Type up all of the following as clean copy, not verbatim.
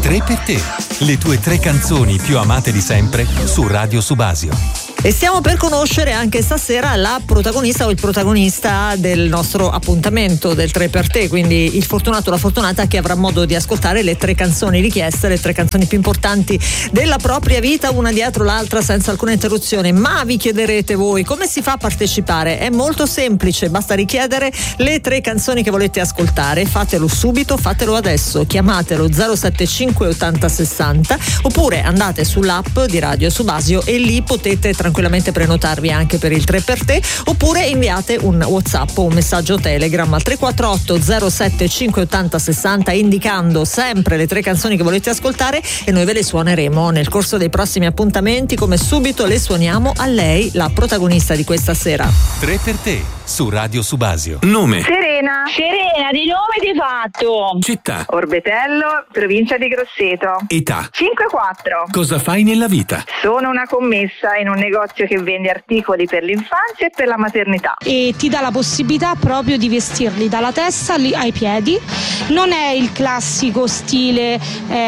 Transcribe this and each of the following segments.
3 per te, le tue 3 canzoni più amate di sempre su Radio Subasio. E stiamo per conoscere anche stasera la protagonista o il protagonista del nostro appuntamento del 3 per te, quindi il fortunato o la fortunata che avrà modo di ascoltare le 3 canzoni richieste, le 3 canzoni più importanti della propria vita, una dietro l'altra senza alcuna interruzione. Ma vi chiederete voi come si fa a partecipare? È molto semplice, basta richiedere le 3 canzoni che volete ascoltare, fatelo subito, fatelo adesso, chiamatelo 075 80 60 oppure andate sull'app di Radio Subasio e lì potete tranquillamente prenotarvi anche per il 3 per te, oppure inviate un WhatsApp o un messaggio Telegram al 348 075 80 60 indicando sempre le 3 canzoni che volete ascoltare e noi ve le suoneremo nel corso dei prossimi appuntamenti, come subito le suoniamo a lei, la protagonista di questa sera. 3 per te su Radio Subasio. Nome: Serena, di nome di fatto. Città: Orbetello, provincia di Grosseto. età: 5-4. cosa fai nella vita? Sono una commessa in un negozio che vende articoli per l'infanzia e per la maternità. E ti dà la possibilità proprio di vestirli dalla testa ai piedi. Non è il classico stile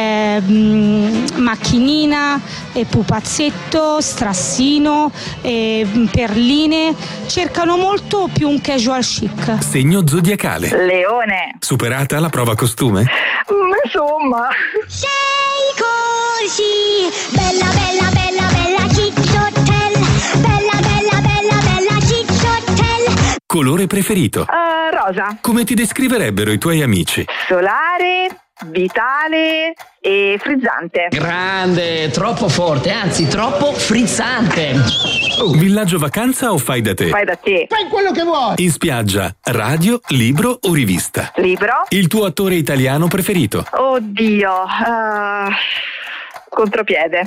macchinina, pupazzetto, strassino, perline. Cercano molto più un casual chic. Segno zodiacale: Leone. superata la prova costume? Insomma. Sei così bella, bella, bella, bella Cicciottel. Bella, bella, bella, bella Cicciottel. Colore preferito? Rosa. Come ti descriverebbero i tuoi amici? Solare, vitale e frizzante. Grande, troppo forte, anzi troppo frizzante. Villaggio vacanza o fai da te? Fai da te. Fai quello che vuoi. In spiaggia, radio, libro o rivista? Libro. Il tuo attore italiano preferito? Oddio. Contropiede.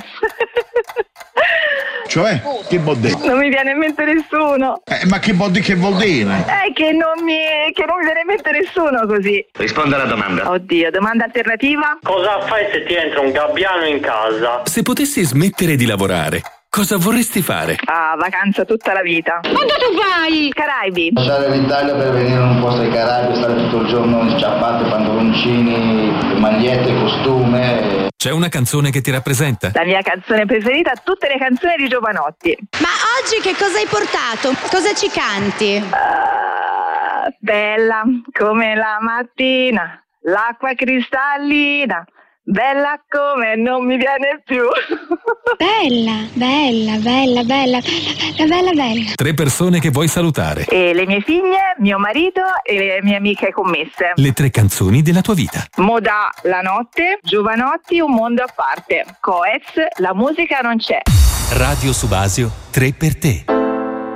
Cioè? Che vuol dire? Non mi viene in mente nessuno. Ma che vuol dire? Che non mi viene in mente nessuno così. Risponda alla domanda. Oddio, domanda alternativa? Cosa fai se ti entra un gabbiano in casa? Se potessi smettere di lavorare, cosa vorresti fare? Vacanza tutta la vita. Quando tu vai? Caraibi. Lasciare l'Italia per venire in un posto ai Caraibi, stare tutto il giorno in ciabatte, pantaloncini, magliette, costume. C'è una canzone che ti rappresenta? La mia canzone preferita, tutte le canzoni di Giovanotti. Ma oggi che cosa hai portato? Cosa ci canti? Bella come la mattina, l'acqua cristallina, bella come non mi viene più. Bella, bella, bella, bella, bella, bella. 3 persone che vuoi salutare. E le mie figlie, mio marito e le mie amiche commesse. Le 3 canzoni della tua vita. Modà, La notte, Giovanotti, Un mondo a parte. Coez, La musica non c'è. Radio Subasio, 3 per te.